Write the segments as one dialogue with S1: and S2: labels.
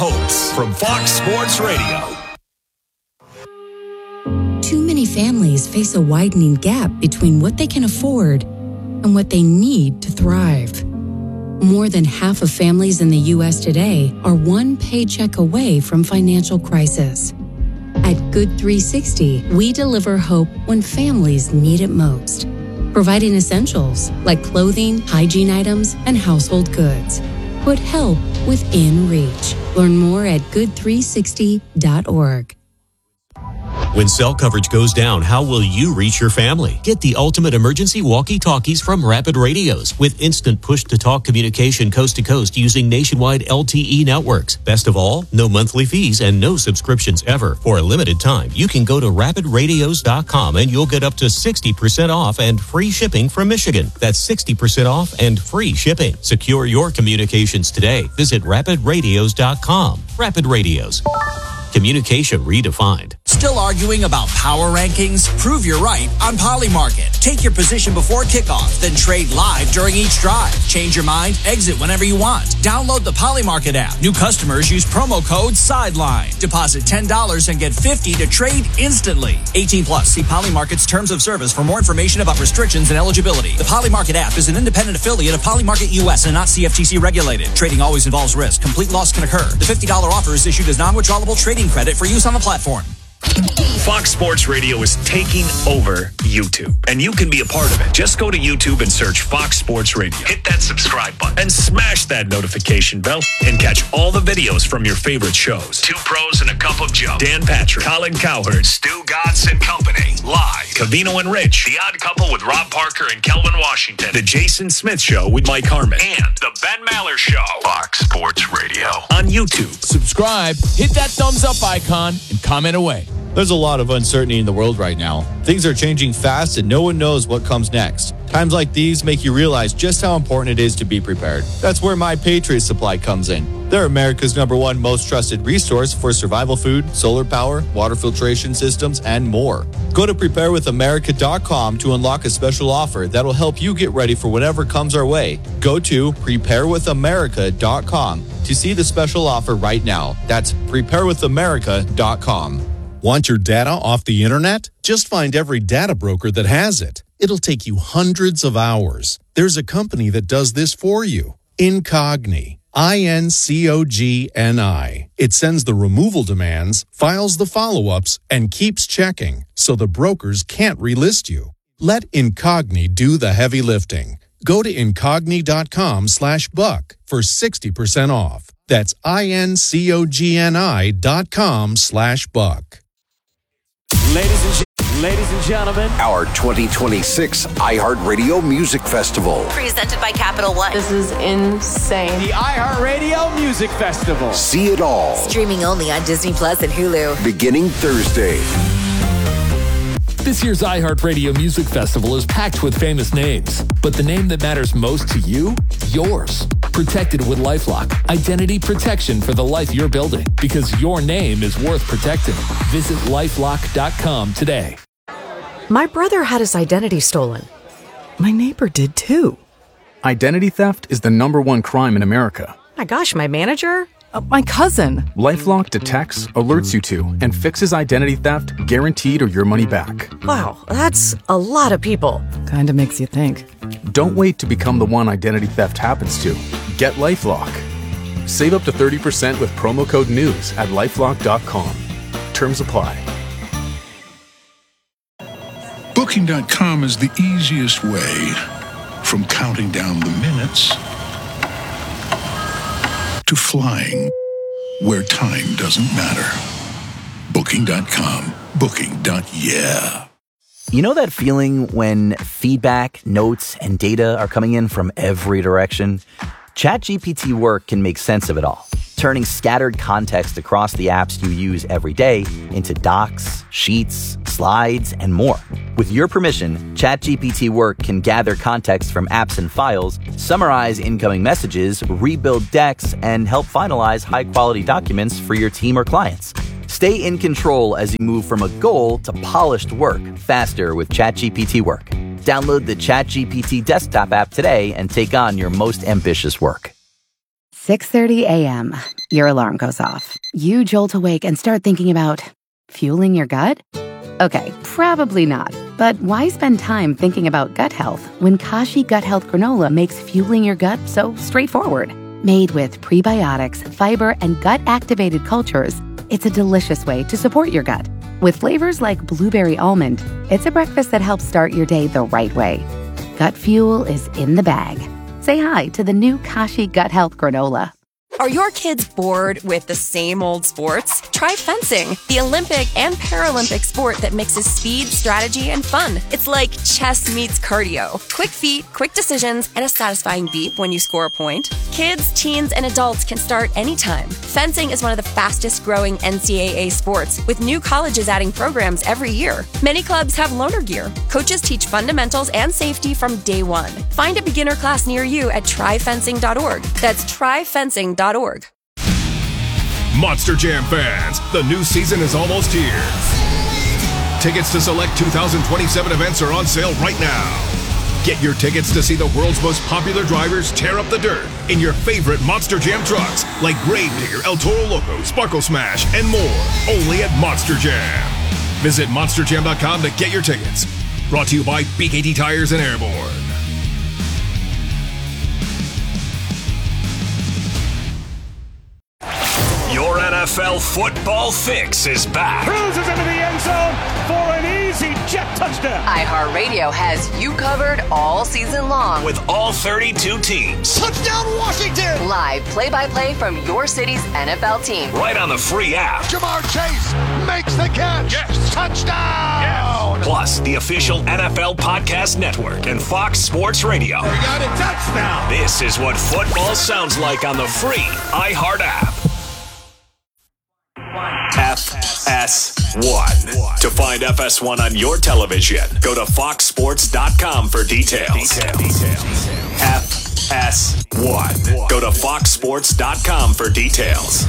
S1: Holtz from Fox Sports Radio.
S2: Too many families face a widening gap between what they can afford and what they need to thrive. More than half of families in the U.S. today are one paycheck away from financial crisis. At Good 360, we deliver hope when families need it most, providing essentials like clothing, hygiene items, and household goods. Put help within reach. Learn more at good360.org.
S3: When cell coverage goes down, how will you reach your family? Get the ultimate emergency walkie-talkies from Rapid Radios with instant push-to-talk communication coast to coast using nationwide LTE networks. Best of all, no monthly fees and no subscriptions ever. For a limited time, you can go to rapidradios.com and you'll get up to 60% off and free shipping from Michigan. That's 60% off and free shipping. Secure your communications today. Visit rapidradios.com. Rapid Radios. Communication redefined.
S4: Still arguing about power rankings? Prove you're right on Polymarket. Take your position before kickoff, then trade live during each drive. Change your mind, exit whenever you want. Download the Polymarket app. New customers use promo code SIDELINE. Deposit $10 and get $50 to trade instantly. 18 plus. See Polymarket's terms of service for more information about restrictions and eligibility. The Polymarket app is an independent affiliate of Polymarket US and not CFTC regulated. Trading always involves risk. Complete loss can occur. The $50 offer is issued as non-withdrawable trading credit for use on the platform.
S1: Fox Sports Radio is taking over YouTube, and you can be a part of it. Just go to YouTube and search Fox Sports Radio. Hit that subscribe button and smash that notification bell and catch all the videos from your favorite shows. Two Pros and a Cup of Joe, Dan Patrick, Colin Cowherd, Stu Gatz and Company, live. Covino and Rich, The Odd Couple with Rob Parker and Kelvin Washington, The Jason Smith Show with Mike Harmon, and The Ben Maller Show. Fox Sports Radio on YouTube.
S5: Subscribe, hit that thumbs up icon, and comment away.
S6: There's a lot of uncertainty in the world right now. Things are changing fast and no one knows what comes next. Times like these make you realize just how important it is to be prepared. That's where My Patriot Supply comes in. They're America's #1 most trusted resource for survival food, solar power, water filtration systems, and more. Go to preparewithamerica.com to unlock a special offer that'll help you get ready for whatever comes our way. Go to preparewithamerica.com to see the special offer right now. That's preparewithamerica.com.
S7: Want your data off the internet? Just find every data broker that has it. It'll take you hundreds of hours. There's a company that does this for you. Incogni. INCOGNI. It sends the removal demands, files the follow-ups, and keeps checking, so the brokers can't relist you. Let Incogni do the heavy lifting. Go to incogni.com/buck for 60% off. That's INCOGNI.com/buck.
S8: Ladies and gentlemen,
S9: our 2026 iHeartRadio Music Festival.
S10: Presented by Capital One.
S11: This is insane.
S8: The iHeartRadio Music Festival.
S9: See it all.
S10: Streaming only on Disney Plus and Hulu.
S9: Beginning Thursday.
S12: This year's iHeartRadio Music Festival is packed with famous names, but the name that matters most to you? Yours. Protected with LifeLock. Identity protection for the life you're building, because your name is worth protecting. Visit LifeLock.com today.
S13: My brother had his identity stolen. My neighbor did too.
S14: Identity theft is the #1 crime in America.
S13: My gosh, my manager? My cousin.
S14: LifeLock detects, alerts you to, and fixes identity theft guaranteed or your money back.
S13: Wow, that's a lot of people. Kinda makes you think.
S14: Don't wait to become the one identity theft happens to. Get LifeLock. Save up to 30% with promo code NEWS at LifeLock.com. Terms apply.
S15: Booking.com is the easiest way from counting down the minutes to flying where time doesn't matter. Booking.com. Booking.yeah.
S16: You know that feeling when feedback, notes, and data are coming in from every direction? ChatGPT Work can make sense of it all, turning scattered context across the apps you use every day into docs, sheets, slides, and more. With your permission, ChatGPT Work can gather context from apps and files, summarize incoming messages, rebuild decks, and help finalize high-quality documents for your team or clients. Stay in control as you move from a goal to polished work faster with ChatGPT Work. Download the ChatGPT desktop app today and take on your most ambitious work.
S17: 6:30 a.m.
S11: Your alarm goes off. You jolt awake and start thinking about fueling your gut? Okay, probably not. But why spend time thinking about gut health when Kashi Gut Health Granola makes fueling your gut so straightforward? Made with prebiotics, fiber, and gut-activated cultures, it's a delicious way to support your gut. With flavors like blueberry almond, it's a breakfast that helps start your day the right way. Gut fuel is in the bag. Say hi to the new Kashi Gut Health Granola.
S17: Are your kids bored with the same old sports? Try fencing, the Olympic and Paralympic sport that mixes speed, strategy, and fun. It's like chess meets cardio. Quick feet, quick decisions, and a satisfying beep when you score a point. Kids, teens, and adults can start anytime. Fencing is one of the fastest growing NCAA sports, with new colleges adding programs every year. Many clubs have loaner gear. Coaches teach fundamentals and safety from day one. Find a beginner class near you at tryfencing.org. That's tryfencing.org.
S18: Monster Jam fans, the new season is almost here. Tickets to select 2027 events are on sale right now. Get your tickets to see the world's most popular drivers tear up the dirt in your favorite Monster Jam trucks like Gravedigger, El Toro Loco, Sparkle Smash, and more, only at Monster Jam. Visit monsterjam.com to get your tickets. Brought to you by BKT Tires and Airborne.
S1: Your NFL football fix is back.
S8: Cruises into the end zone for an easy jet touchdown.
S10: iHeartRadio has you covered all season long.
S1: With all 32 teams.
S19: Touchdown Washington!
S10: Live play-by-play from your city's NFL team.
S1: Right on the free app.
S19: Jamar Chase makes the catch.
S1: Yes.
S19: Touchdown!
S1: Yes. Plus, the official NFL Podcast Network and Fox Sports Radio.
S19: We got a touchdown.
S1: This is what football sounds like on the free iHeart app. FS1. To find FS1 on your television, go to foxsports.com for details. FS1. Go to foxsports.com for details.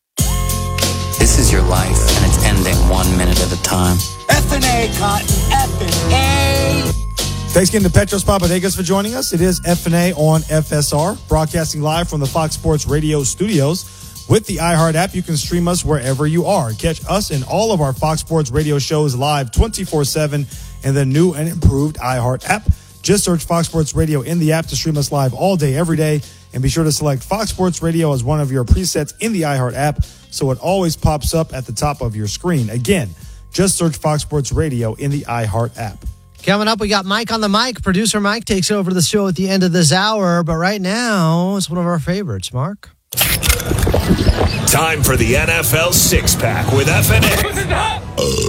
S20: This is your life, and it's ending 1 minute at a time.
S19: F&A, Cotton. F&A.
S21: Thanks again to Petros Papadegas for joining us. It is F&A on FSR, broadcasting live from the Fox Sports Radio studios. With the iHeart app, you can stream us wherever you are. Catch us and all of our Fox Sports Radio shows live 24/7 in the new and improved iHeart app. Just search Fox Sports Radio in the app to stream us live all day, every day. And be sure to select Fox Sports Radio as one of your presets in the iHeart app so it always pops up at the top of your screen. Again, just search Fox Sports Radio in the iHeart app.
S22: Coming up, we got Mike on the mic. Producer Mike takes over the show at the end of this hour. But right now, it's one of our favorites, Mark.
S1: Time for the NFL Six-Pack with FNA.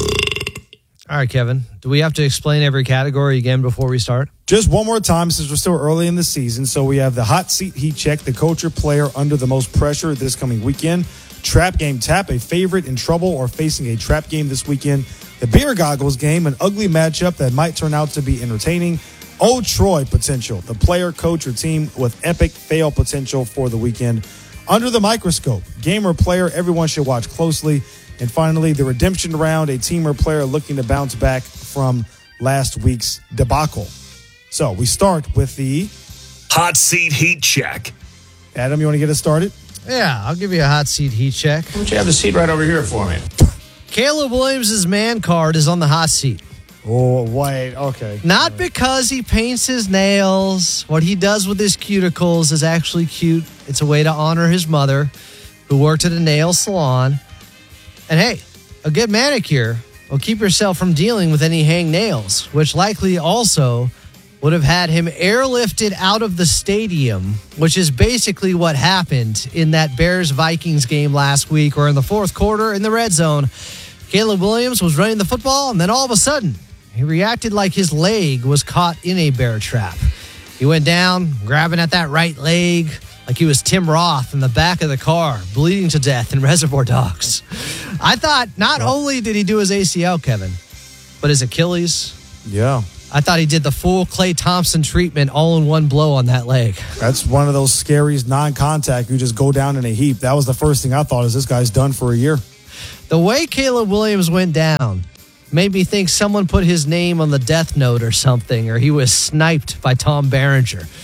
S22: All right, Kevin. Do we have to explain every category again before we start?
S21: Just one more time, since we're still early in the season. So we have the hot seat heat check, the coach or player under the most pressure this coming weekend. Trap game tap, a favorite in trouble or facing a trap game this weekend. The beer goggles game, an ugly matchup that might turn out to be entertaining. Oh, Troy potential, the player, coach, or team with epic fail potential for the weekend. Under the microscope, game or player everyone should watch closely. And finally, the redemption round, a team or player looking to bounce back from last week's debacle. So we start with the
S1: hot seat heat check.
S21: Adam, you want to get us started?
S22: Yeah, I'll give you a hot seat heat check.
S23: Why don't you have the seat right over here for me?
S22: Caleb Williams' man card is on the hot seat.
S21: Oh, wait, okay.
S22: Not because he paints his nails. What he does with his cuticles is actually cute. It's a way to honor his mother, who worked at a nail salon. And hey, a good manicure will keep yourself from dealing with any hang nails, which likely also would have had him airlifted out of the stadium, which is basically what happened in that Bears-Vikings game last week, or in the fourth quarter in the red zone. Caleb Williams was running the football, and then all of a sudden, he reacted like his leg was caught in a bear trap. He went down, grabbing at that right leg like he was Tim Roth in the back of the car, bleeding to death in Reservoir Dogs. I thought not only did he do his ACL, Kevin, but his Achilles.
S21: Yeah.
S22: I thought he did the full Klay Thompson treatment all in one blow on that leg.
S21: That's one of those scary non-contact. You just go down in a heap. That was the first thing I thought, is this guy's done for a year.
S22: The way Caleb Williams went down made me think someone put his name on the death note or something, or he was sniped by Tom Berenger.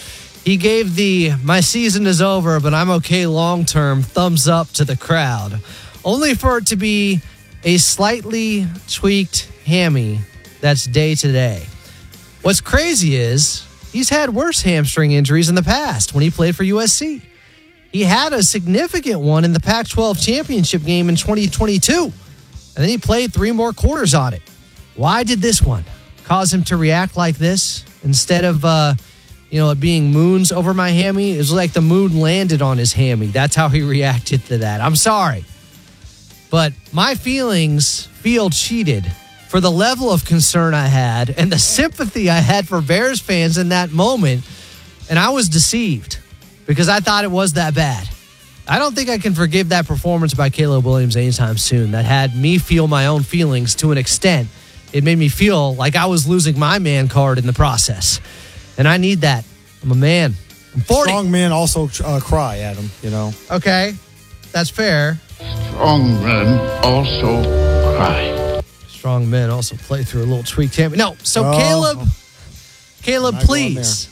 S22: He gave the "my season is over, but I'm okay long term" thumbs up to the crowd, only for it to be a slightly tweaked hammy that's day to day. What's crazy is he's had worse hamstring injuries in the past when he played for USC. He had a significant one in the Pac-12 championship game in 2022, and then he played 3 more quarters on it. Why did this one cause him to react like this instead of it being moons over my hammy? It was like the moon landed on his hammy. That's how he reacted to that. I'm sorry, but my feelings feel cheated for the level of concern I had and the sympathy I had for Bears fans in that moment, and I was deceived because I thought it was that bad. I don't think I can forgive that performance by Caleb Williams anytime soon. That had me feel my own feelings to an extent. It made me feel like I was losing my man card in the process. And I need that. I'm a man. I'm 40.
S21: Strong men also cry, Adam,
S22: Okay, that's fair.
S2: Strong men also cry.
S22: Strong men also play through a little tweaked hammy. No, so Caleb, please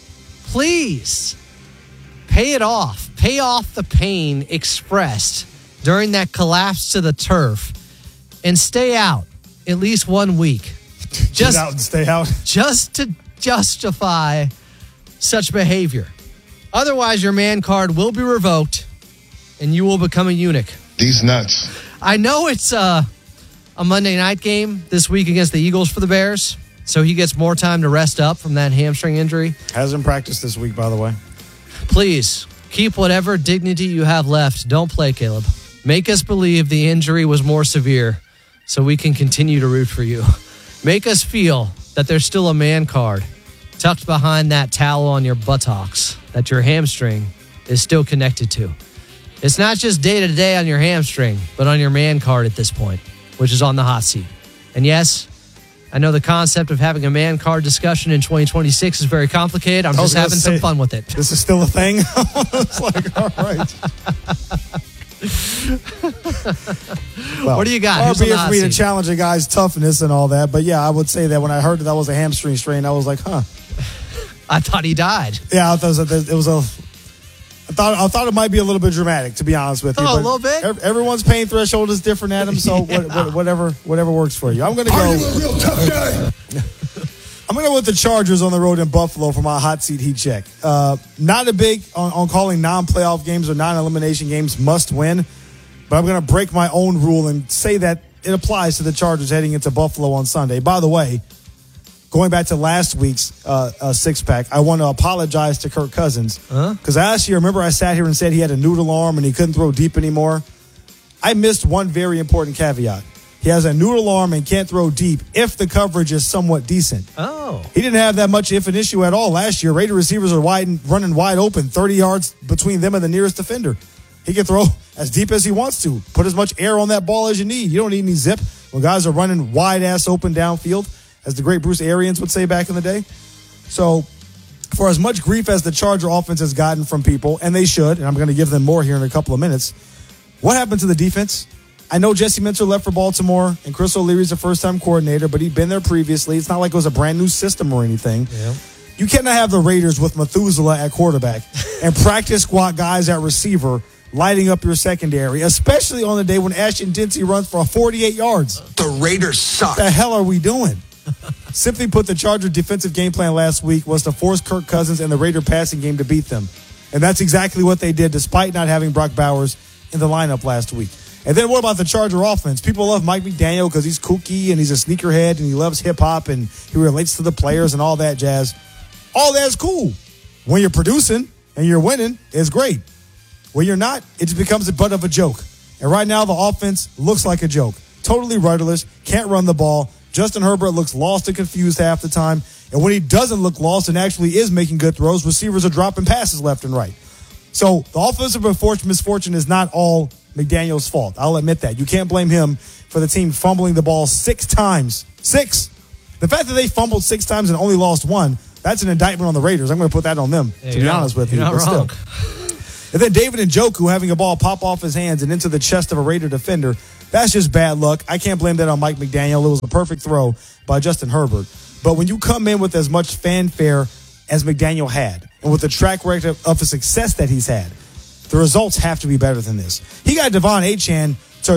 S22: pay it off. Pay off the pain expressed during that collapse to the turf and stay out at least 1 week.
S21: Get out and stay out.
S22: Just to justify such behavior. Otherwise, your man card will be revoked and you will become a eunuch.
S2: These nuts.
S22: I know it's a Monday night game this week against the Eagles for the Bears, so he gets more time to rest up from that hamstring injury.
S21: Hasn't practiced this week, by the way.
S22: Please, keep whatever dignity you have left. Don't play, Caleb. Make us believe the injury was more severe so we can continue to root for you. Make us feel that there's still a man card tucked behind that towel on your buttocks that your hamstring is still connected to. It's not just day-to-day on your hamstring, but on your man card at this point, which is on the hot seat. And yes, I know the concept of having a man card discussion in 2026 is very complicated. I'm just having some fun with it.
S21: This is still a thing? It's like, all right. Well,
S22: what do you got?
S21: Far be it for me to challenge a guy's toughness and all that. But yeah, I would say that when I heard that was a hamstring strain, I was like, huh.
S22: I thought he died.
S21: Yeah, I thought it might be a little bit dramatic, to be honest with you.
S22: Oh, a little bit?
S21: Everyone's pain threshold is different, Adam, so whatever works for you. I'm going to go.
S2: Are you a real tough guy?
S21: I'm going to go with the Chargers on the road in Buffalo for my hot seat heat check. Not a big on calling non-playoff games or non-elimination games must win, but I'm going to break my own rule and say that it applies to the Chargers heading into Buffalo on Sunday. By the way, going back to last week's six-pack, I want to apologize to Kirk Cousins. Because last year, remember I sat here and said he had a noodle arm and he couldn't throw deep anymore? I missed one very important caveat. He has a noodle arm and can't throw deep if the coverage is somewhat decent.
S22: Oh.
S21: He didn't have that much of an issue at all last year. Raider receivers are running wide open, 30 yards between them and the nearest defender. He can throw as deep as he wants to. Put as much air on that ball as you need. You don't need any zip when guys are running wide-ass open downfield, as the great Bruce Arians would say back in the day. So for as much grief as the Charger offense has gotten from people, and they should, and I'm going to give them more here in a couple of minutes, what happened to the defense? I know Jesse Minter left for Baltimore, and Chris O'Leary's a first-time coordinator, but he'd been there previously. It's not like it was a brand-new system or anything.
S22: Yeah.
S21: You cannot have the Raiders with Methuselah at quarterback and practice squad guys at receiver lighting up your secondary, especially on the day when Ashton Dempsey runs for 48 yards.
S2: The Raiders suck.
S21: What the hell are we doing? Simply put, the Chargers' defensive game plan last week was to force Kirk Cousins and the Raider passing game to beat them. And that's exactly what they did, despite not having Brock Bowers in the lineup last week. And then what about the Charger offense? People love Mike McDaniel because he's kooky and he's a sneakerhead and he loves hip-hop and he relates to the players and all that jazz. All that's cool. When you're producing and you're winning, it's great. When you're not, it just becomes a butt of a joke. And right now, the offense looks like a joke. Totally rudderless, can't run the ball. Justin Herbert looks lost and confused half the time. And when he doesn't look lost and actually is making good throws, receivers are dropping passes left and right. So the offensive misfortune is not all McDaniel's fault. I'll admit that. You can't blame him for the team fumbling the ball 6 times. 6. The fact that they fumbled 6 times and only lost 1, that's an indictment on the Raiders. I'm going to put that on them, to be honest with you.
S22: You're not wrong.
S21: And then David Njoku having a ball pop off his hands and into the chest of a Raider defender. That's just bad luck. I can't blame that on Mike McDaniel. It was a perfect throw by Justin Herbert. But when you come in with as much fanfare as McDaniel had, and with the track record of the success that he's had, the results have to be better than this. He got Devon Achane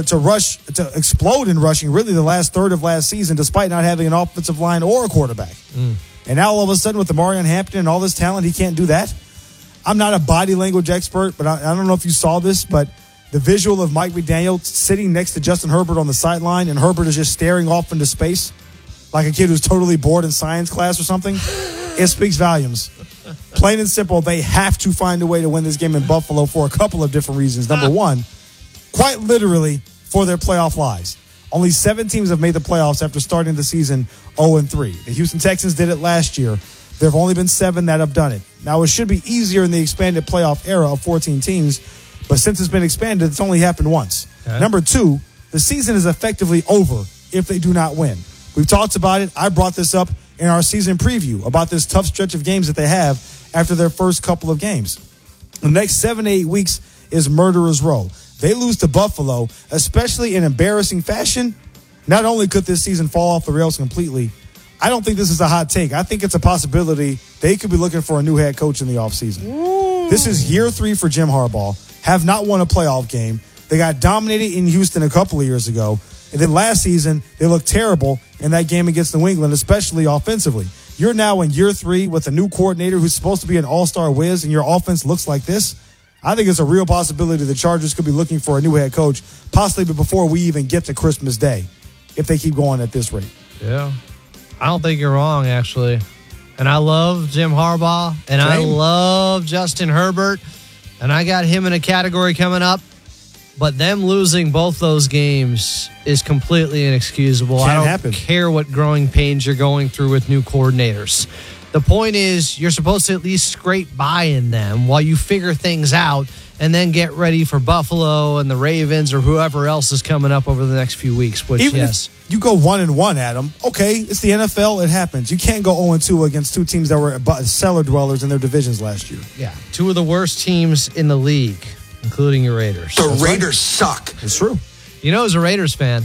S21: to explode in rushing really the last third of last season, despite not having an offensive line or a quarterback. And now all of a sudden with the Marion Hampton and all this talent, he can't do that. I'm not a body language expert, but I don't know if you saw this, but the visual of Mike McDaniel sitting next to Justin Herbert on the sideline, and Herbert is just staring off into space like a kid who's totally bored in science class or something, it speaks volumes. Plain and simple, they have to find a way to win this game in Buffalo for a couple of different reasons. Number one, quite literally for their playoff lives. Only 7 teams have made the playoffs after starting the season 0-3. The Houston Texans did it last year. There have only been 7 that have done it. Now, it should be easier in the expanded playoff era of 14 teams, but since it's been expanded, it's only happened once. Okay. Number 2, the season is effectively over if they do not win. We've talked about it. I brought this up in our season preview about this tough stretch of games that they have after their first couple of games. The next 7 to 8 weeks is murderer's row. They lose to Buffalo, especially in embarrassing fashion. Not only could this season fall off the rails completely, I don't think this is a hot take. I think it's a possibility they could be looking for a new head coach in the offseason. This is year 3 for Jim Harbaugh. Have not won a playoff game. They got dominated in Houston a couple of years ago. And then last season, they looked terrible in that game against New England, especially offensively. You're now in year 3 with a new coordinator who's supposed to be an all-star whiz, and your offense looks like this. I think it's a real possibility the Chargers could be looking for a new head coach, possibly before we even get to Christmas Day, if they keep going at this rate.
S22: Yeah. I don't think you're wrong, actually. And I love Jim Harbaugh, and I love Justin Herbert, and I got him in a category coming up. But them losing both those games is completely inexcusable. I don't care what growing pains you're going through with new coordinators. The point is, you're supposed to at least scrape by in them while you figure things out and then get ready for Buffalo and the Ravens or whoever else is coming up over the next few weeks. Which,
S21: even if you go 1-1, Adam, okay, it's the NFL. It happens. You can't go 0-2 against 2 teams that were cellar dwellers in their divisions last year.
S22: Yeah, 2 of the worst teams in the league, including your Raiders.
S2: The Raiders suck.
S21: It's true.
S22: You know, as a Raiders fan,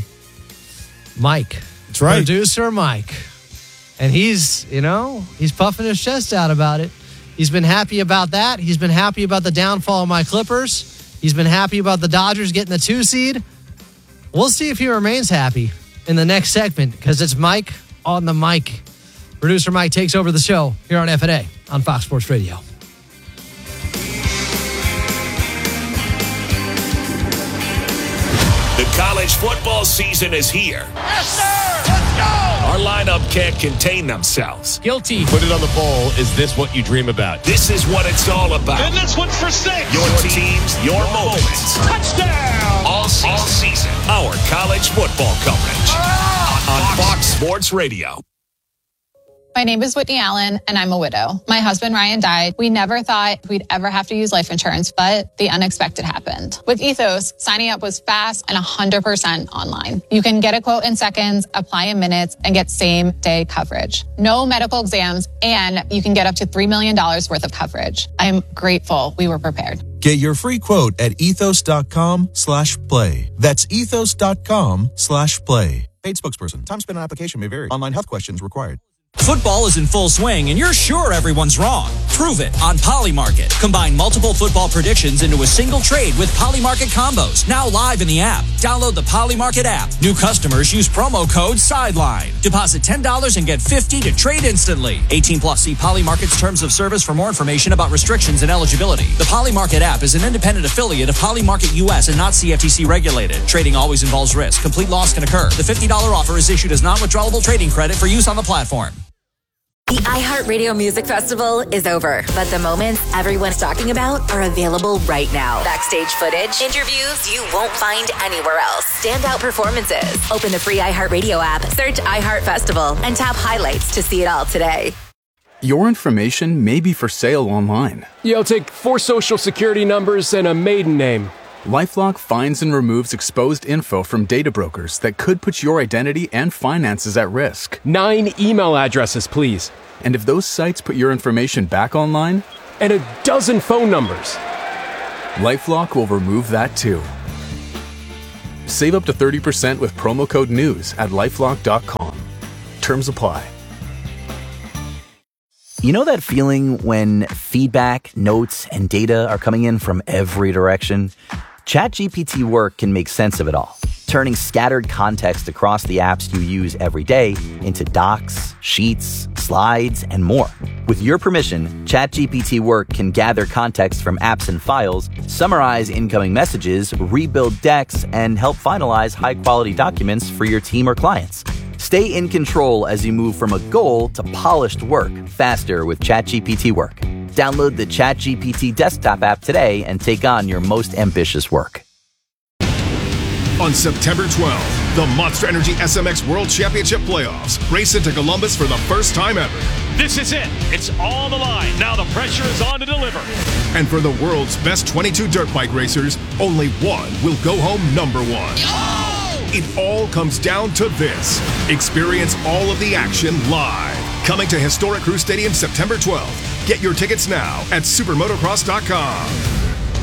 S22: Mike.
S21: That's right.
S22: Producer Mike. And he's puffing his chest out about it. He's been happy about that. He's been happy about the downfall of my Clippers. He's been happy about the Dodgers getting the 2 seed. We'll see if he remains happy in the next segment, because it's Mike on the mic. Producer Mike takes over the show here on F&A on Fox Sports Radio.
S1: The college football season is here.
S19: Yes, sir! Let's go!
S1: Our lineup can't contain themselves.
S3: Guilty. Put it on the poll. Is this what you dream about?
S1: This is what it's all about.
S8: And this one's for 6.
S1: Your teams, your moments.
S8: Touchdown!
S1: All season. Our college football coverage on Fox Sports Radio.
S4: My name is Whitney Allen, and I'm a widow. My husband, Ryan, died. We never thought we'd ever have to use life insurance, but the unexpected happened. With Ethos, signing up was fast and 100% online. You can get a quote in seconds, apply in minutes, and get same-day coverage. No medical exams, and you can get up to $3 million worth of coverage. I'm grateful we were prepared.
S5: Get your free quote at ethos.com/play. That's ethos.com/play. Paid spokesperson. Time spent on application may vary. Online health questions required.
S24: Football is in full swing, and you're sure everyone's wrong. Prove it on Polymarket. Combine multiple football predictions into a single trade with Polymarket combos. Now live in the app. Download the Polymarket app. New customers use promo code SIDELINE. Deposit $10 and get $50 to trade instantly. 18 plus. See Polymarket's terms of service for more information about restrictions and eligibility. The Polymarket app is an independent affiliate of Polymarket US and not CFTC regulated. Trading always involves risk. Complete loss can occur. The $50 offer is issued as non-withdrawable trading credit for use on the platform.
S25: The iHeartRadio Music Festival is over, but the moments everyone's talking about are available right now. Backstage footage, interviews you won't find anywhere else, standout performances. Open the free iHeartRadio app, search iHeart Festival, and tap highlights to see it all today.
S14: Your information may be for sale online.
S3: Yeah, I'll take 4 social security numbers and a maiden name.
S14: LifeLock finds and removes exposed info from data brokers that could put your identity and finances at risk.
S3: 9 email addresses, please.
S14: And if those sites put your information back online?
S3: And a dozen phone numbers.
S14: LifeLock will remove that too. Save up to 30% with promo code NEWS at LifeLock.com. Terms apply.
S16: You know that feeling when feedback, notes, and data are coming in from every direction? ChatGPT Work can make sense of it all, turning scattered context across the apps you use every day into docs, sheets, slides, and more. With your permission, ChatGPT Work can gather context from apps and files, summarize incoming messages, rebuild decks, and help finalize high-quality documents for your team or clients. Stay in control as you move from a goal to polished work faster with ChatGPT Work. Download the ChatGPT desktop app today and take on your most ambitious work.
S18: On September 12th, the Monster Energy SMX World Championship Playoffs race into Columbus for the first time ever.
S8: This is it. It's on the line. Now the pressure is on to deliver.
S18: And for the world's best 22 dirt bike racers, only one will go home number one. It all comes down to this. Experience all of the action live. Coming to Historic Crew Stadium September 12th. Get your tickets now at supermotocross.com.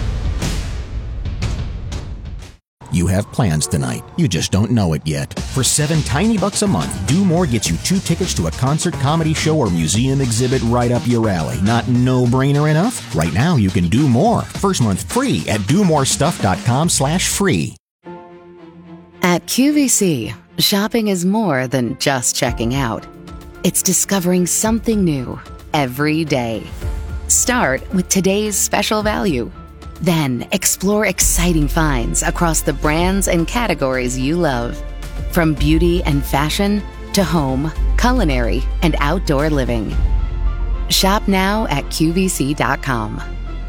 S6: You have plans tonight. You just don't know it yet. For $7 tiny a month, Do More gets you 2 tickets to a concert, comedy show, or museum exhibit right up your alley. Not no-brainer enough? Right now, you can do more. First month free at domorestuff.com/free.
S11: At QVC, shopping is more than just checking out. It's discovering something new every day. Start with today's special value. Then explore exciting finds across the brands and categories you love. From beauty and fashion to home, culinary, and outdoor living. Shop now at QVC.com.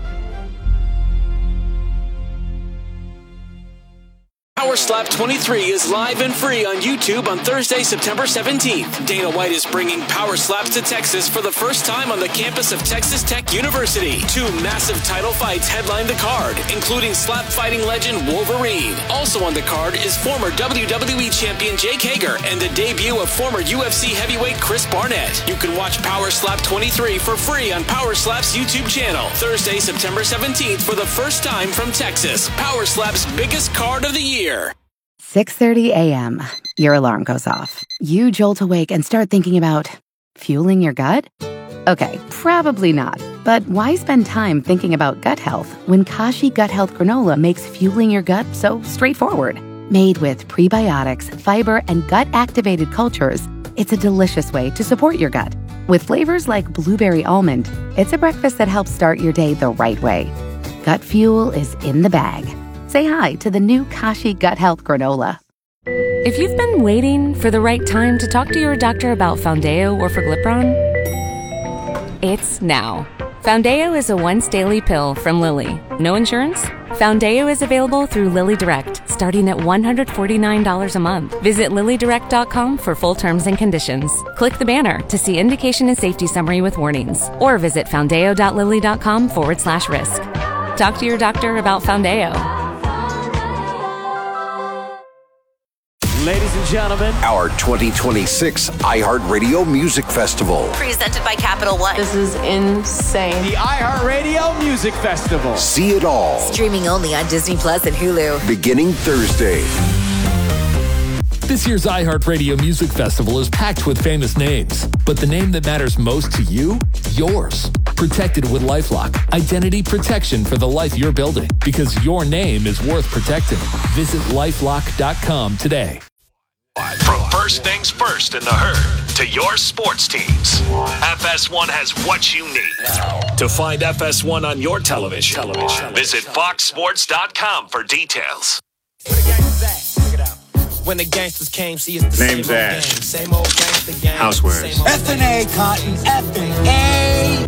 S3: Power Slap 23 is live and free on YouTube on Thursday, September 17th. Dana White is bringing Power Slaps to Texas for the first time on the campus of Texas Tech University. 2 massive title fights headline the card, including slap fighting legend Wolverine. Also on the card is former WWE champion Jake Hager and the debut of former UFC heavyweight Chris Barnett. You can watch Power Slap 23 for free on Power Slap's YouTube channel. Thursday, September 17th for the first time from Texas. Power Slap's biggest card of the year.
S11: 6:30 a.m. Your alarm goes off. You jolt awake and start thinking about fueling your gut? Okay, probably not. But why spend time thinking about gut health when Kashi Gut Health Granola makes fueling your gut so straightforward? Made with prebiotics, fiber, and gut-activated cultures, it's a delicious way to support your gut. With flavors like blueberry almond, it's a breakfast that helps start your day the right way. Gut fuel is in the bag. Say hi to the new Kashi Gut Health Granola.
S7: If you've been waiting for the right time to talk to your doctor about Foundeo or Forglipron, it's now. Foundeo is a once-daily pill from Lilly. No insurance? Foundeo is available through Lilly Direct, starting at $149 a month. Visit LillyDirect.com for full terms and conditions. Click the banner to see indication and safety summary with warnings, or visit foundeo.lilly.com/risk. Talk to your doctor about Foundeo.
S8: Ladies and gentlemen,
S9: our 2026 iHeartRadio Music Festival.
S25: Presented by Capital One.
S12: This is insane.
S8: The iHeartRadio Music Festival.
S9: See it all.
S25: Streaming only on Disney Plus and Hulu.
S9: Beginning Thursday.
S13: This year's iHeartRadio Music Festival is packed with famous names, but the name that matters most to you? Yours. Protected with LifeLock. Identity protection for the life you're building, because your name is worth protecting. Visit LifeLock.com today.
S1: From first things first in the herd to your sports teams, FS1 has what you need. To find FS1 on your television, visit FoxSports.com for details.
S26: When the gangsters came, see it's the
S23: Name's Ash.
S26: Same old gangster gang.
S23: Housewares.
S26: F&A, Cotton, F&A.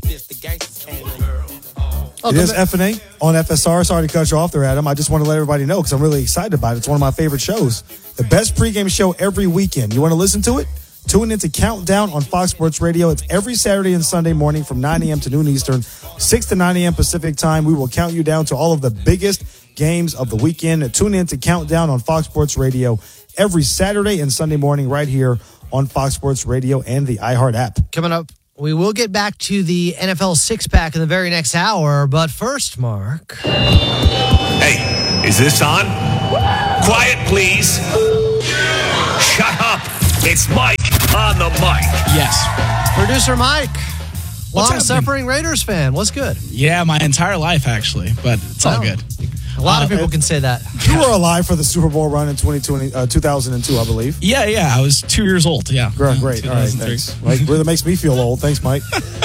S21: It is F&A on FSR. Sorry to cut you off there, Adam. I just want to let everybody know because I'm really excited about it. It's one of my favorite shows. The best pregame show every weekend. You want to listen to it? Tune into Countdown on Fox Sports Radio. It's every Saturday and Sunday morning from 9 a.m. to noon Eastern, 6 to 9 a.m. Pacific time. We will count you down to all of the biggest games of the weekend. Tune in to Countdown on Fox Sports Radio every Saturday and Sunday morning right here on Fox Sports Radio and the iHeart app.
S22: Coming up, we will get back to the NFL six-pack in the very next hour, but first, Mark.
S1: Hey, is this on? Quiet, please. Shut up. It's Mike on the mic.
S22: Yes. Producer Mike, Long-suffering Raiders fan. What's good?
S2: Yeah, my entire life, actually, but it's all good.
S22: A lot of people can say that.
S21: You were alive for the Super Bowl run in 2002, I believe.
S2: Yeah. I was 2 years old. Yeah.
S21: Great. All right, thanks. Mike really makes me feel old. Thanks, Mike.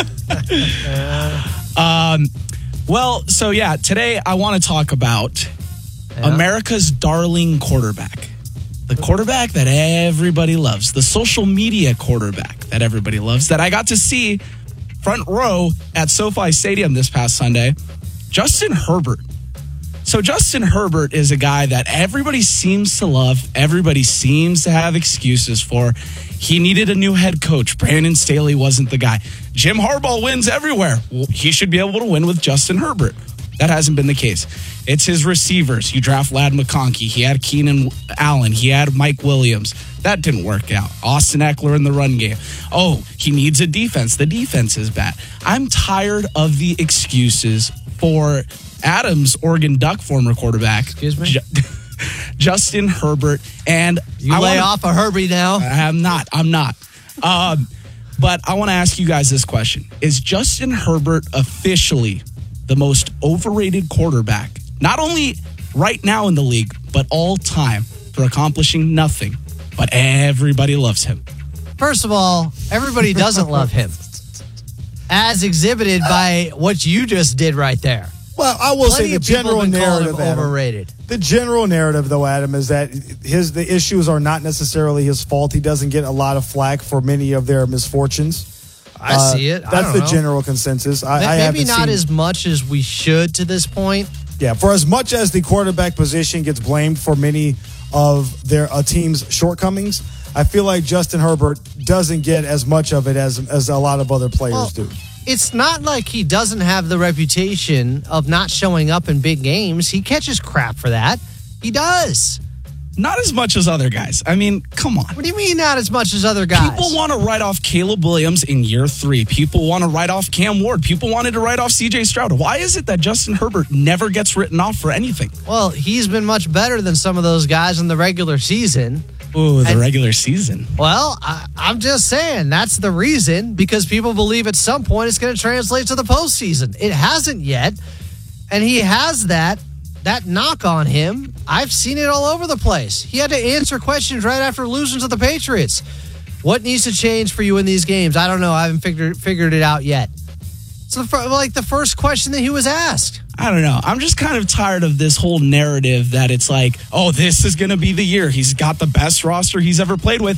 S2: Today I want to talk about America's darling quarterback. The quarterback that everybody loves. The social media quarterback that everybody loves. That I got to see front row at SoFi Stadium this past Sunday. Justin Herbert. So Justin Herbert is a guy that everybody seems to love. Everybody seems to have excuses for. He needed a new head coach. Brandon Staley wasn't the guy. Jim Harbaugh wins everywhere. Well, he should be able to win with Justin Herbert. That hasn't been the case. It's his receivers. You draft Ladd McConkey. He had Keenan Allen. He had Mike Williams. That didn't work out. Austin Eckler in the run game. Oh, he needs a defense. The defense is bad. I'm tired of the excuses for Adams, Oregon Duck former quarterback.
S22: Excuse me?
S2: Justin Herbert. And
S22: you lay off a Herbie now.
S2: I'm not. But I want to ask you guys this question. Is Justin Herbert officially the most overrated quarterback, not only right now in the league, but all time, for accomplishing nothing, but everybody loves him?
S22: First of all, everybody doesn't love him, as exhibited by what you just did right there.
S21: Well, I will say the general narrative,
S22: overrated.
S21: The general narrative, though, Adam, is that the issues are not necessarily his fault. He doesn't get a lot of flack for many of their misfortunes.
S22: I see it.
S21: That's the general consensus.
S22: Maybe not as much as we should to this point.
S21: Yeah, for as much as the quarterback position gets blamed for many of a team's shortcomings, I feel like Justin Herbert doesn't get as much of it as a lot of other players do.
S22: It's not like he doesn't have the reputation of not showing up in big games. He catches crap for that. He does.
S2: Not as much as other guys. I mean, come on.
S22: What do you mean not as much as other guys?
S2: People want to write off Caleb Williams in year 3. People want to write off Cam Ward. People wanted to write off CJ Stroud. Why is it that Justin Herbert never gets written off for anything?
S22: Well, he's been much better than some of those guys in the regular season.
S2: Ooh, the regular season.
S22: Well, I'm just saying that's the reason, because people believe at some point it's going to translate to the postseason. It hasn't yet, and he has that knock on him. I've seen it all over the place. He had to answer questions right after losing to the Patriots. What needs to change for you in these games? I don't know. I haven't figured it out yet. So, the first question that he was asked.
S2: I don't know. I'm just kind of tired of this whole narrative that it's like, oh, this is going to be the year. He's got the best roster he's ever played with.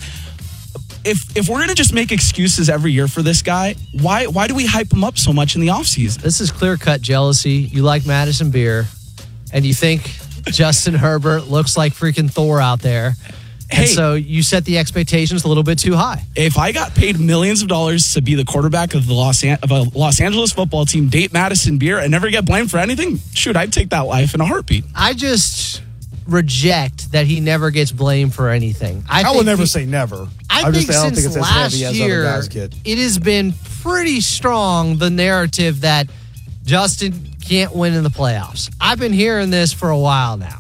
S2: If we're going to just make excuses every year for this guy, why do we hype him up so much in the offseason?
S22: This is clear-cut jealousy. You like Madison Beer, and you think Justin Herbert looks like freaking Thor out there.
S2: Hey,
S22: and so you set the expectations a little bit too high.
S2: If I got paid millions of dollars to be the quarterback of a Los Angeles football team, date Madison Beer, and never get blamed for anything, shoot, I'd take that life in a heartbeat.
S22: I just reject that he never gets blamed for anything.
S21: I will never say never.
S22: I think since last year, it has been pretty strong, the narrative that Justin can't win in the playoffs. I've been hearing this for a while now.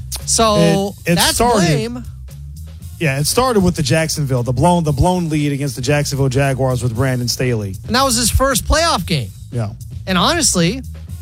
S22: So that's blame.
S21: Yeah, it started with the Jacksonville, the blown lead against the Jacksonville Jaguars with Brandon Staley.
S22: And that was his first playoff game.
S21: Yeah.
S22: And honestly,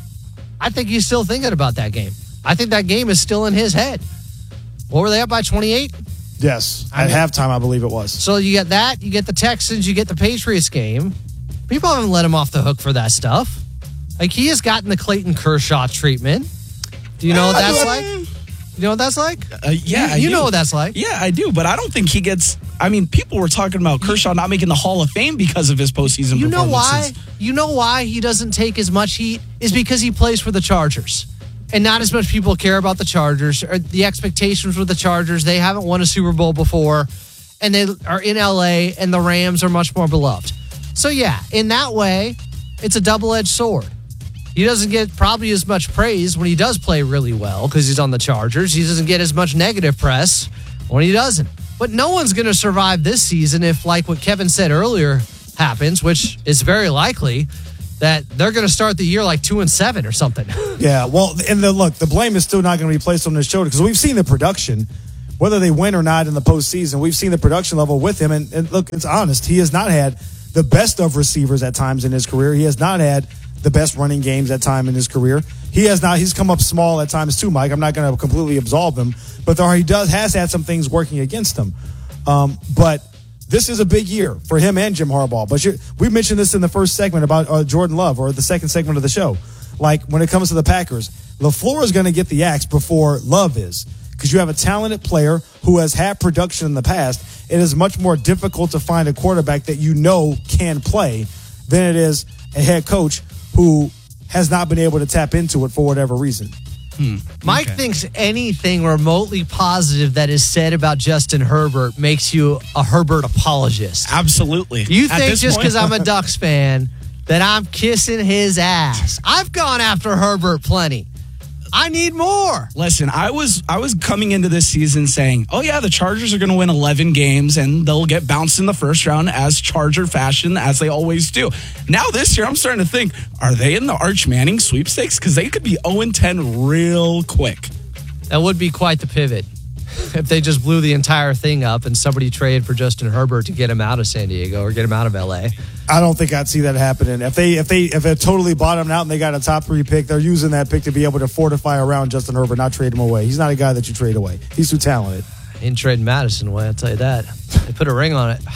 S22: I think he's still thinking about that game. I think that game is still in his head. What were they up by, 28?
S21: Yes. At halftime, I believe it was.
S22: So you get that, you get the Texans, you get the Patriots game. People haven't let him off the hook for that stuff. Like, he has gotten the Clayton Kershaw treatment. Do you know what that's like? You know what that's like?
S2: Yeah,
S22: you know what that's like.
S2: Yeah, I do, but I don't think he gets... I mean, people were talking about Kershaw not making the Hall of Fame because of his postseason performances.
S22: You know why? You know why he doesn't take as much heat? Is because he plays for the Chargers. And not as much people care about the Chargers, or the expectations with the Chargers. They haven't won a Super Bowl before, and they are in LA, and the Rams are much more beloved. So yeah, in that way, it's a double-edged sword. He doesn't get probably as much praise when he does play really well because he's on the Chargers. He doesn't get as much negative press when he doesn't. But no one's going to survive this season if, like what Kevin said earlier, happens, which is very likely, that they're going to start the year like 2-7 or something.
S21: Yeah, well, and the blame is still not going to be placed on his shoulder because we've seen the production, whether they win or not in the postseason. We've seen the production level with him, and look, it's honest. He has not had the best of receivers at times in his career. He has not had the best running games at time in his career. He's come up small at times too, Mike. I'm not going to completely absolve him, but has had some things working against him. But this is a big year for him and Jim Harbaugh. But we mentioned this in the first segment about Jordan Love, or the second segment of the show. Like, when it comes to the Packers, LaFleur is going to get the axe before Love is, because you have a talented player who has had production in the past. It is much more difficult to find a quarterback that you know can play than it is a head coach who has not been able to tap into it for whatever reason.
S22: Mike thinks anything remotely positive that is said about Justin Herbert makes you a Herbert apologist.
S2: Absolutely.
S22: You think just because I'm a Ducks fan that I'm kissing his ass? I've gone after Herbert plenty. I need more.
S2: Listen, I was coming into this season saying, oh yeah, the Chargers are going to win 11 games and they'll get bounced in the first round as Charger fashion, as they always do. Now this year, I'm starting to think, are they in the Arch Manning sweepstakes? Because they could be 0-10 real quick.
S22: That would be quite the pivot if they just blew the entire thing up and somebody traded for Justin Herbert to get him out of San Diego or get him out of LA.
S21: I don't think I'd see that happening. If they totally bottomed out and they got a top 3 pick, they're using that pick to be able to fortify around Justin Herbert, not trade him away. He's not a guy that you trade away. He's too talented.
S22: Ain't trading Madison away, I'll tell you that. They put a ring on it.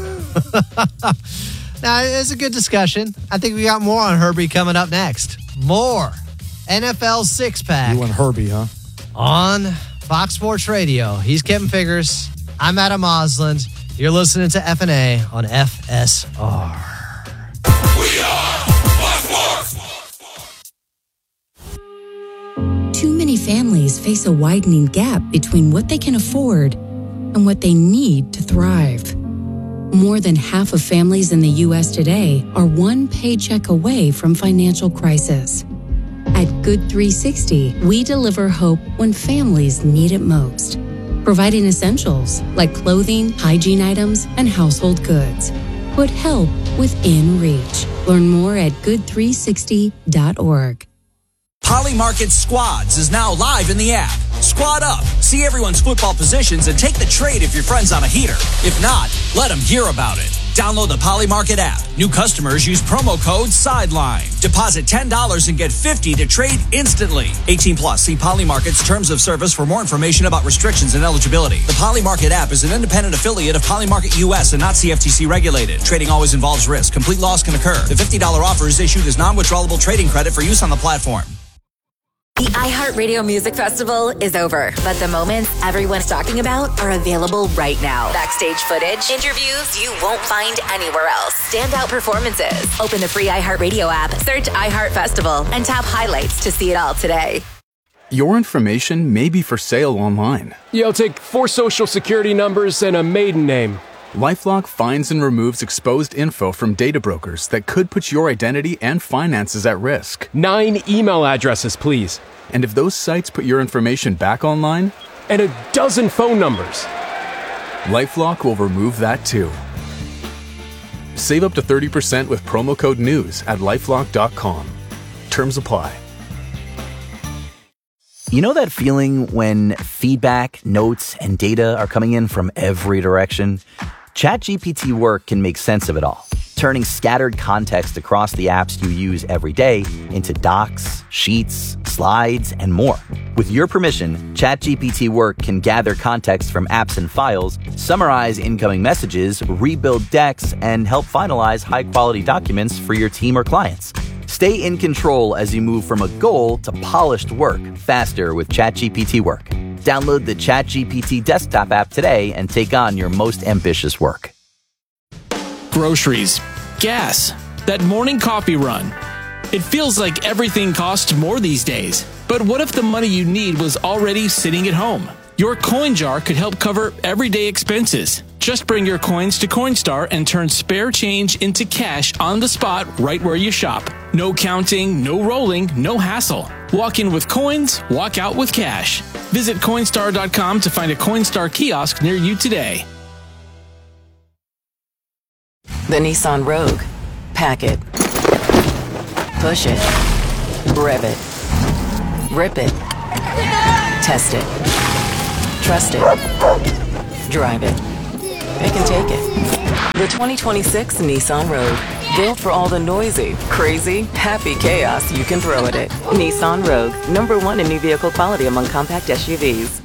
S22: Now, it's a good discussion. I think we got more on Herbie coming up next. More NFL Six-Pack.
S21: You want Herbie, huh?
S22: On Fox Sports Radio. He's Kevin Figures. I'm Adam Osland. You're listening to F&A on FSR.
S10: We are Fox Sports.
S12: Too many families face a widening gap between what they can afford and what they need to thrive. More than half of families in the U.S. today are one paycheck away from financial crisis. At Good 360, we deliver hope when families need it most, providing essentials like clothing, hygiene items, and household goods. Put help within reach. Learn more at good360.org.
S24: Poly Market Squads is now live in the app. Squad up, see everyone's football positions, and take the trade if your friend's on a heater. If not, let them hear about it. Download the Poly Market app. New customers use promo code SIDELINE. Deposit $10 and get $50 to trade instantly. 18 plus. See Poly Market's terms of service for more information about restrictions and eligibility. The Poly Market app is an independent affiliate of Poly Market US and not CFTC regulated. Trading always involves risk. Complete loss can occur. The $50 offer is issued as non-withdrawable trading credit for use on the platform.
S25: The iHeartRadio Music Festival is over, but the moments everyone's talking about are available right now. Backstage footage, interviews you won't find anywhere else, standout performances. Open the free iHeartRadio app, search iHeart Festival, and tap highlights to see it all today.
S14: Your information may be for sale online.
S15: I'll take 4 social security numbers and a maiden name.
S14: LifeLock finds and removes exposed info from data brokers that could put your identity and finances at risk.
S15: 9 email addresses, please.
S14: And if those sites put your information back online?
S15: And a dozen phone numbers.
S14: LifeLock will remove that too. Save up to 30% with promo code NEWS at LifeLock.com. Terms apply.
S16: You know that feeling when feedback, notes, and data are coming in from every direction? ChatGPT Work can make sense of it all, turning scattered context across the apps you use every day into docs, sheets, slides, and more. With your permission, ChatGPT Work can gather context from apps and files, summarize incoming messages, rebuild decks, and help finalize high-quality documents for your team or clients. Stay in control as you move from a goal to polished work faster with ChatGPT Work. Download the ChatGPT desktop app today and take on your most ambitious work.
S17: Groceries, gas, that morning coffee run. It feels like everything costs more these days. But what if the money you need was already sitting at home? Your coin jar could help cover everyday expenses. Just bring your coins to Coinstar and turn spare change into cash on the spot right where you shop. No counting, no rolling, no hassle. Walk in with coins, walk out with cash. Visit Coinstar.com to find a Coinstar kiosk near you today.
S19: The Nissan Rogue. Pack it. Push it. Rev it. Rip it. Test it. Trust it. Drive it. it can take it. The 2026 Nissan Rogue. Built for all the noisy, crazy, happy chaos you can throw at it. Nissan Rogue. #1 in new vehicle quality among compact SUVs.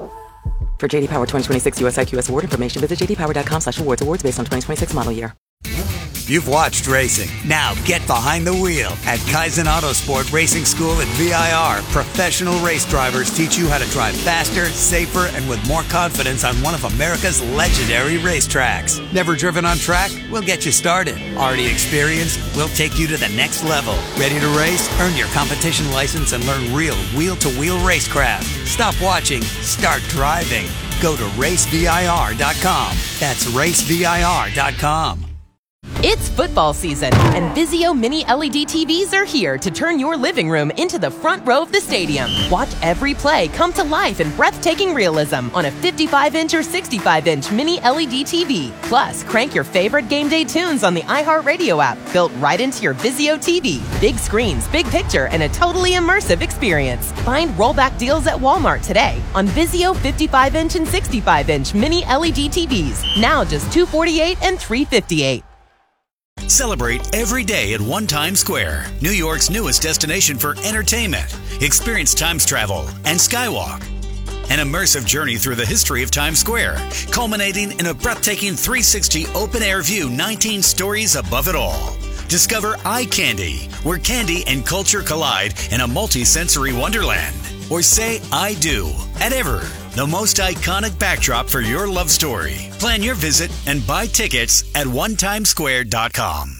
S19: For JD Power 2026 US IQS award information, visit jdpower.com/awards. Awards based on 2026 model year.
S3: You've watched racing. Now get behind the wheel at Kaizen Autosport Racing School at VIR. Professional race drivers teach you how to drive faster, safer, and with more confidence on one of America's legendary racetracks. Never driven on track? We'll get you started. Already experienced? We'll take you to the next level. Ready to race? Earn your competition license and learn real wheel-to-wheel racecraft. Stop watching. Start driving. Go to racevir.com. That's racevir.com.
S4: It's football season, and Vizio Mini LED TVs are here to turn your living room into the front row of the stadium. Watch every play come to life in breathtaking realism on a 55-inch or 65-inch Mini LED TV. Plus, crank your favorite game day tunes on the iHeartRadio app, built right into your Vizio TV. Big screens, big picture, and a totally immersive experience. Find rollback deals at Walmart today on Vizio 55-inch and 65-inch Mini LED TVs. Now just $248 and $358.
S5: Celebrate every day at One Times Square, New York's newest destination for entertainment. Experience Times Travel and Skywalk, an immersive journey through the history of Times Square, culminating in a breathtaking 360 open-air view 19 stories above it all. Discover Eye Candy, where candy and culture collide in a multi-sensory wonderland. Or say I do at Ever, the most iconic backdrop for your love story. Plan your visit and buy tickets at onetimesquare.com.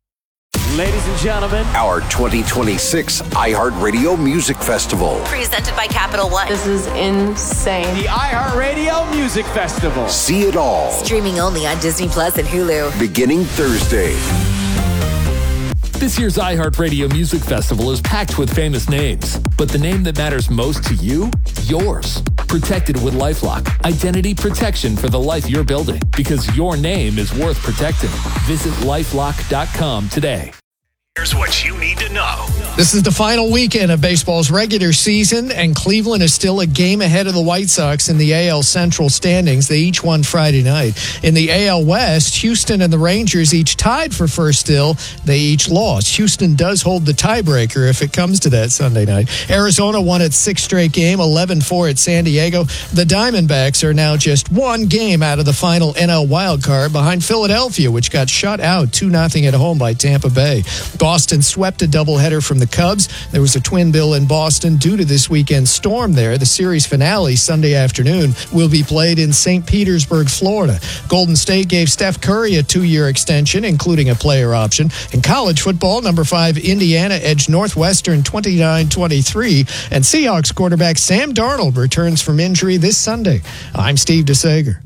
S9: Ladies and gentlemen, our 2026 iHeartRadio Music Festival.
S25: Presented by Capital One.
S26: This is insane.
S8: The iHeartRadio Music Festival.
S9: See it all.
S25: Streaming only on Disney Plus and Hulu.
S9: Beginning Thursday.
S13: This year's iHeartRadio Music Festival is packed with famous names, but the name that matters most to you, yours. Protected with LifeLock, identity protection for the life you're building, because your name is worth protecting. Visit LifeLock.com today.
S1: Here's what you need to know.
S6: This is the final weekend of baseball's regular season, and Cleveland is still a game ahead of the White Sox in the AL Central standings. They each won Friday night. In the AL West, Houston and the Rangers each tied for first still. They each lost. Houston does hold the tiebreaker if it comes to that Sunday night. Arizona won its sixth straight game, 11-4 at San Diego. The Diamondbacks are now just one game out of the final NL wildcard behind Philadelphia, which got shut out 2-0 at home by Tampa Bay. Boston swept a doubleheader from the Cubs. There was a twin bill in Boston due to this weekend's storm there. The series finale Sunday afternoon will be played in St. Petersburg, Florida. Golden State gave Steph Curry a 2-year extension, including a player option. In college football, number 5 Indiana edged Northwestern 29-23, and Seahawks quarterback Sam Darnold returns from injury this Sunday. I'm Steve DeSager.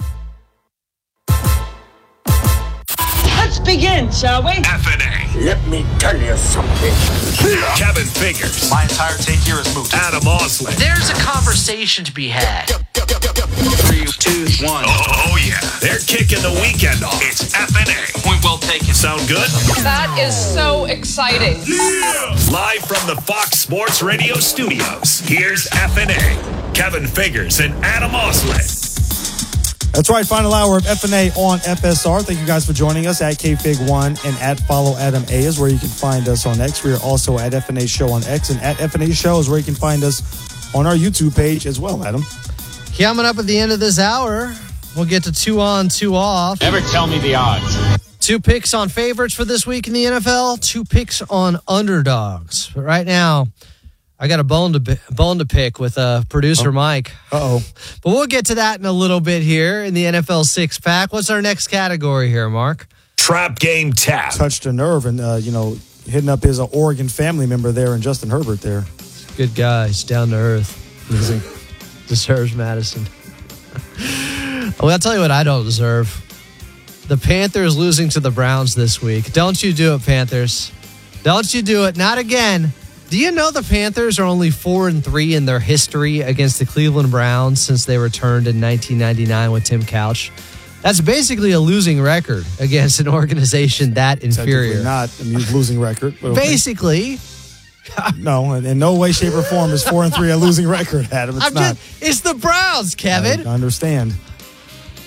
S26: Let's begin, shall we?
S1: FNA.
S26: Let me tell you something.
S1: Kevin Figures.
S18: My entire take here is moot.
S1: Adam Osley.
S20: There's a conversation to be had.
S18: 3, 2, 1.
S1: Oh, yeah. They're kicking the weekend off. It's FNA.
S18: Point well taken.
S1: Sound good?
S20: That is so exciting.
S1: Yeah. Live from the Fox Sports Radio studios, here's FNA. Kevin Figures and Adam Osley.
S21: That's right, final hour of FNA on FSR. Thank you guys for joining us at KFig1 and at Follow Adam A is where you can find us on X. We are also at FNA Show on X, and at FNA Show is where you can find us on our YouTube page as well, Adam.
S22: Coming up at the end of this hour, we'll get to 2 on, 2 off.
S23: Never tell me the odds.
S22: 2 picks on favorites for this week in the NFL, 2 picks on underdogs. But right now, I got a bone to pick with producer Mike.
S21: Uh-oh.
S22: But we'll get to that in a little bit here in the NFL Six Pack. What's our next category here, Mark?
S1: Trap game tap.
S21: Touched a nerve and, hitting up his Oregon family member there and Justin Herbert there.
S22: Good guys, down to earth. Deserves Madison. Well, I'll tell you what I don't deserve. The Panthers losing to the Browns this week. Don't you do it, Panthers. Don't you do it. Not again. Do you know the Panthers are only 4-3 in their history against the Cleveland Browns since they returned in 1999 with Tim Couch? That's basically a losing record against an organization that inferior.
S21: Not a losing record. But okay.
S22: Basically.
S21: No, in no way, shape, or form is 4-3 a losing record, Adam. It's not.
S22: It's the Browns, Kevin.
S21: I understand.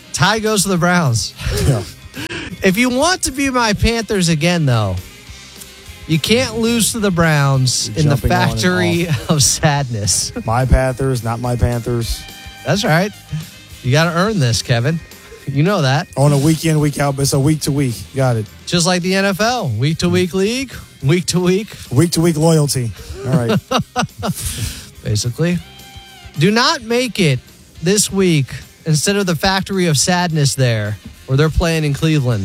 S22: Tie goes to the Browns.
S21: Yeah.
S22: If you want to be my Panthers again, though, you can't lose to the Browns in the factory of sadness.
S21: My Panthers, not my Panthers.
S22: That's right. You got to earn this, Kevin. You know that.
S21: On a week in, week out, but it's a week to week. Got it.
S22: Just like the NFL. Week to week league, week to week.
S21: Week to week loyalty. All right.
S22: Basically. Do not make it this week instead of the factory of sadness there, where they're playing in Cleveland.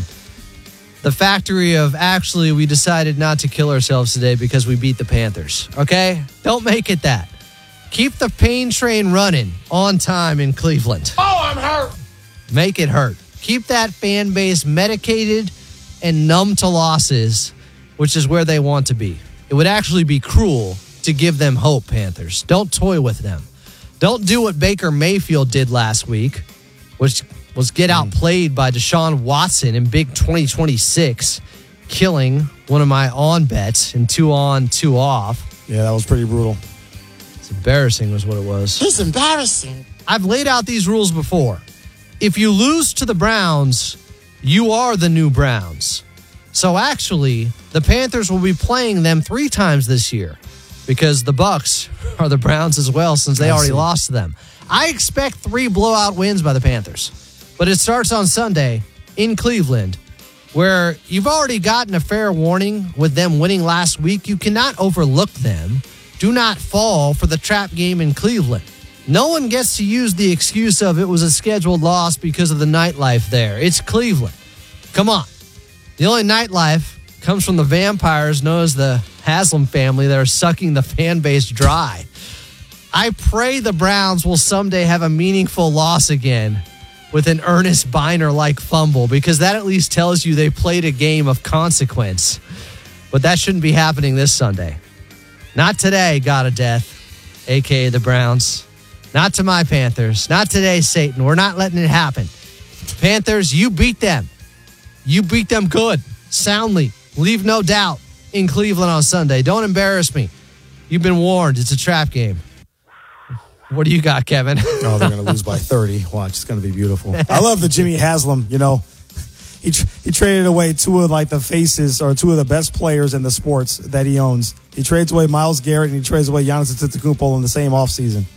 S22: The factory of actually we decided not to kill ourselves today because we beat the Panthers. Okay? Don't make it that. Keep the pain train running on time in Cleveland.
S26: Oh, I'm hurt.
S22: Make it hurt. Keep that fan base medicated and numb to losses, which is where they want to be. It would actually be cruel to give them hope, Panthers. Don't toy with them. Don't do what Baker Mayfield did last week, which was get outplayed by Deshaun Watson in Big 2026, killing one of my on bets in 2 on, 2 off.
S21: Yeah, that was pretty brutal.
S22: It's embarrassing was what it was.
S26: He's embarrassing.
S22: I've laid out these rules before. If you lose to the Browns, you are the new Browns. So actually, the Panthers will be playing them 3 times this year because the Bucs are the Browns as well since they already lost to them. I expect 3 blowout wins by the Panthers. But it starts on Sunday in Cleveland, where you've already gotten a fair warning with them winning last week. You cannot overlook them. Do not fall for the trap game in Cleveland. No one gets to use the excuse of it was a scheduled loss because of the nightlife there. It's Cleveland. Come on. The only nightlife comes from the vampires known as the Haslam family that are sucking the fan base dry. I pray the Browns will someday have a meaningful loss again with an Ernest Biner-like fumble, because that at least tells you they played a game of consequence. But that shouldn't be happening this Sunday. Not today, God of Death, a.k.a. the Browns. Not to my Panthers. Not today, Satan. We're not letting it happen. Panthers, you beat them. You beat them good, soundly. Leave no doubt in Cleveland on Sunday. Don't embarrass me. You've been warned. It's a trap game. What do you got, Kevin?
S21: Oh, they're going to lose by 30. Watch, it's going to be beautiful. I love the Jimmy Haslam, you know. He traded away 2 of like the faces or 2 of the best players in the sports that he owns. He trades away Myles Garrett and he trades away Giannis Antetokounmpo in the same offseason.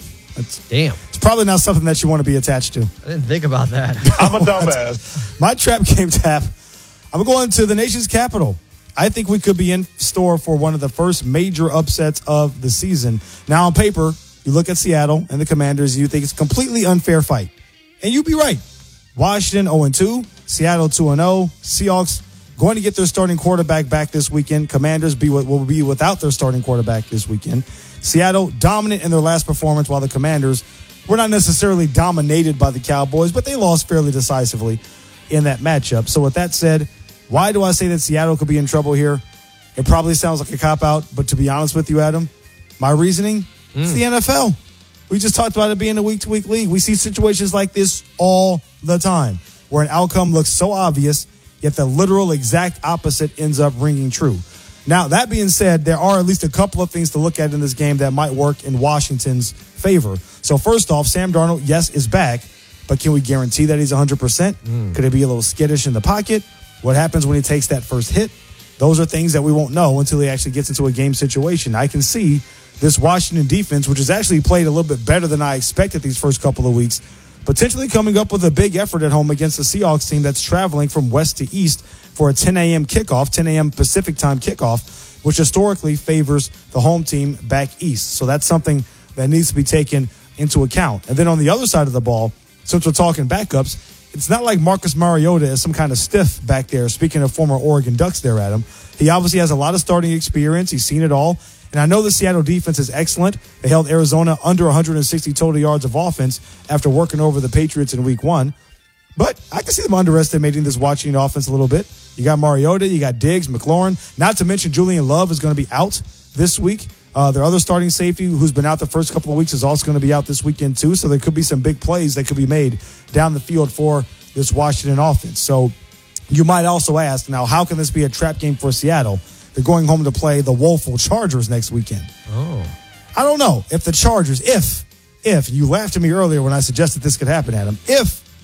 S22: Damn.
S21: It's probably not something that you want to be attached to.
S22: I didn't think about that.
S26: I'm a dumbass.
S21: My trap game tap, I'm going to the nation's capital. I think we could be in store for one of the first major upsets of the season. Now, on paper, you look at Seattle and the Commanders, you think it's a completely unfair fight. And you'd be right. Washington 0-2, Seattle 2-0, Seahawks going to get their starting quarterback back this weekend. Commanders will be without their starting quarterback this weekend. Seattle dominant in their last performance, while the Commanders were not necessarily dominated by the Cowboys, but they lost fairly decisively in that matchup. So with that said, why do I say that Seattle could be in trouble here? It probably sounds like a cop-out, but to be honest with you, Adam, my reasoning, it's the NFL. We just talked about it being a week-to-week league. We see situations like this all the time, where an outcome looks so obvious, yet the literal exact opposite ends up ringing true. Now, that being said, there are at least a couple of things to look at in this game that might work in Washington's favor. So first off, Sam Darnold, yes, is back, but can we guarantee that he's 100%? Could it be a little skittish in the pocket? What happens when he takes that first hit? Those are things that we won't know until he actually gets into a game situation. I can see this Washington defense, which has actually played a little bit better than I expected these first couple of weeks, potentially coming up with a big effort at home against the Seahawks team that's traveling from west to east for a 10 a.m. kickoff, 10 a.m. Pacific time kickoff, which historically favors the home team back east. So that's something that needs to be taken into account. And then on the other side of the ball, since we're talking backups, it's not like Marcus Mariota is some kind of stiff back there. Speaking of former Oregon Ducks there, Adam, he obviously has a lot of starting experience. He's seen it all. And I know the Seattle defense is excellent. They held Arizona under 160 total yards of offense after working over the Patriots in week 1. But I can see them underestimating this Washington offense a little bit. You got Mariota, you got Diggs, McLaurin. Not to mention Julian Love is going to be out this week. Their other starting safety, who's been out the first couple of weeks, is also going to be out this weekend too. So there could be some big plays that could be made down the field for this Washington offense. So you might also ask, now, how can this be a trap game for Seattle? They're going home to play the woeful Chargers next weekend.
S22: Oh.
S21: I don't know if the Chargers, if you laughed at me earlier when I suggested this could happen, Adam, if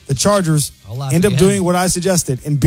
S21: the Chargers
S22: I'll laugh
S21: end up
S22: again.
S21: doing what I suggested and